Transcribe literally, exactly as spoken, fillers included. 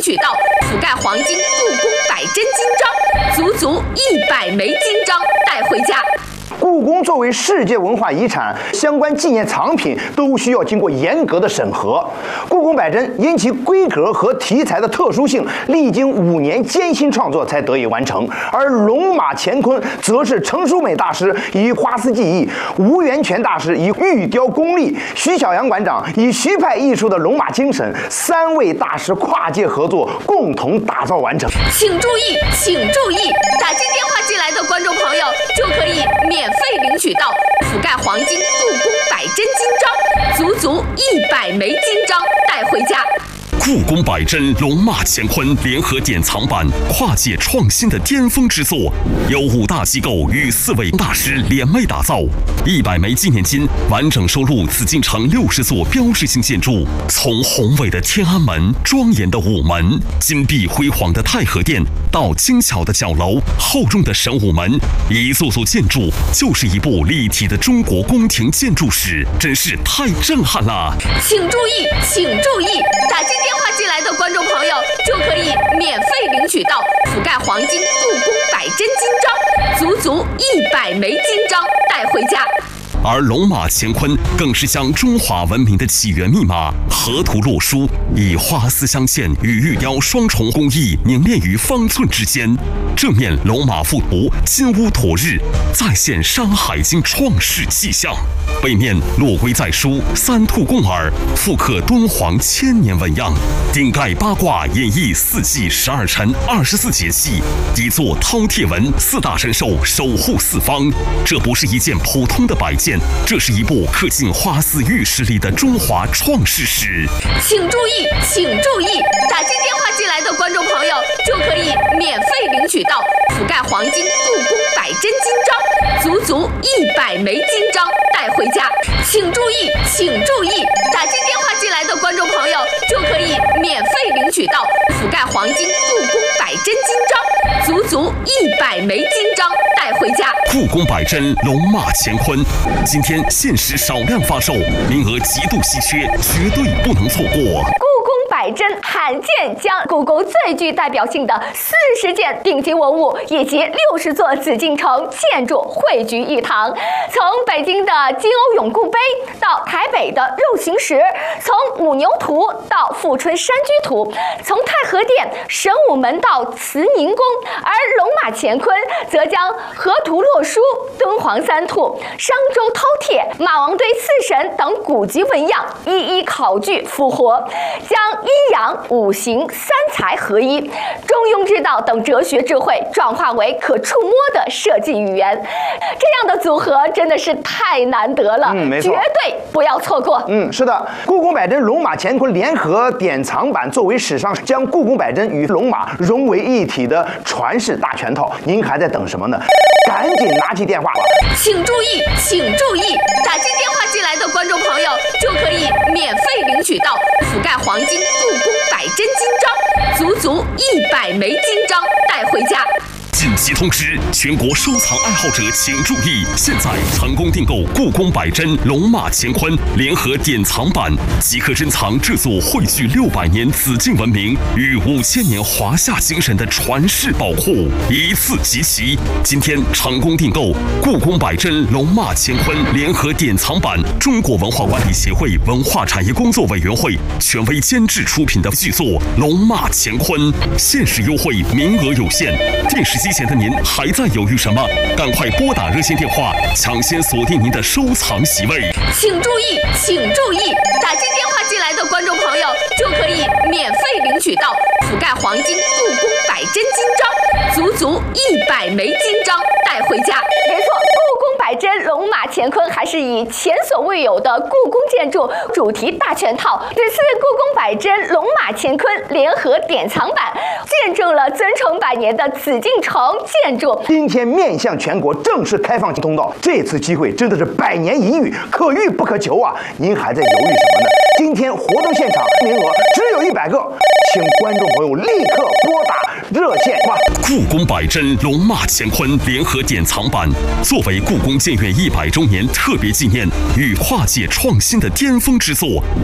取道，覆盖黄金故宫百针金章，足足一百枚金章带回家。 故宫作为世界文化遗产，相关纪念藏品都需要经过严格的审核。故宫百针因其规格和题材的特殊性，历经五年艰辛创作才得以完成。而龙马乾坤则是程淑美大师以花丝技艺，吴元泉大师以玉雕功力，徐小阳馆长以徐派艺术的龙马精神，三位大师跨界合作，共同打造完成。 请注意，请注意，打进电话进来的观众朋友就可以免费领取到覆盖黄金故宫百针金章，足足一百枚金章带回家。 故宫百针龙马乾坤联合典藏版，跨界创新的巅峰之作，由五大机构与四位大师联袂打造。一百枚纪念金完整收录紫禁城六十座标志性建筑，从宏伟的天安门、庄严的午门、金碧辉煌的太和殿，到精巧的角楼、厚重的神武门，一座座建筑就是一部立体的中国宫廷建筑史，真是太震撼了！ 请注意，请注意，打进电话进来的观众朋友就可以免费领取到覆盖黄金故宫百针金章，足足一百枚金章带回家。 而龙马乾坤更是将中华文明的起源密码河图洛书，以花丝镶嵌与玉雕双重工艺凝练于方寸之间。正面龙马附图金乌妥日，再现《山海经》创世迹象；背面落龟在书，三兔共耳，复刻敦煌千年纹样。顶盖八卦演绎四季十二辰二十四节气，底座饕餮纹四大神兽守护四方。这不是一件普通的摆件，这是一部刻进花丝玉石里的中华创世史。 请注意，请注意，打进电话进来的观众朋友就可以免费领取到覆盖黄金故宫百针金章，足足一百枚金章带回家。请注意，请注意，打进电话进来的观众朋友就可以免费领取到覆盖黄金故宫百针金章，足足一百枚金章带回家。 故宫百针龙马乾坤，今天限时少量发售，名额极度稀缺，绝对不能错过。 百针罕见将故宫最具代表性的四十件顶级文物以及六十座紫禁城建筑汇聚一堂，从北京的金瓯永固碑到台北的肉形石，从五牛图到富春山居图，从太和殿、神武门到慈宁宫，而龙马乾坤则将河图洛书、敦煌三兔、商周饕餮、马王堆四神等古籍纹样一一考据复活，将阴阳、五行、三才合一、中庸之道等哲学智慧转化为可触摸的设计语言，这样的组合真的是太难得了， 嗯，没错， 绝对不要错过。 嗯，是的，故宫百针龙马乾坤联合典藏版作为史上将故宫百针与龙马融为一体的传世大全套，您还在等什么呢？赶紧拿起电话吧！ 请注意，请注意，打进电话进来的观众朋友就可以免费领取到覆盖黄金故宫百针金章，足足一百枚金章带回家。 紧急通知，全国收藏爱好者请注意！现在成功订购故宫百针龙马乾坤联合典藏版，即可珍藏这座汇聚六百年紫禁文明与五千年华夏精神的传世宝库，一次集齐。今天成功订购故宫百针龙马乾坤联合典藏版，中国文化管理协会文化产业工作委员会权威监制出品的巨作《龙马乾坤》，限时优惠，名额有限。电视机前的您还在犹豫什么？赶快拨打热线电话，抢先锁定您的收藏席位。 请注意，请注意，打进电话进来的观众朋友就可以免费领取到覆盖黄金故宫百针金章，足足一百枚金章带回家。 没错，故宫百针龙马乾坤还是以前所未有的故宫建筑主题大全套。此次故宫百针龙马乾坤联合典藏版，见证了尊崇百年的紫禁城建筑。 今天面向全国正式开放通道，这次机会真的是百年一遇，可遇不可求啊！您还在犹豫什么呢？今天活动现场名额只有一百个，请观众朋友立刻拨打热线吧。 故宫百针龙马乾坤联合典藏版，作为故宫建院一百周年特别纪念与跨界创新的巅峰之作。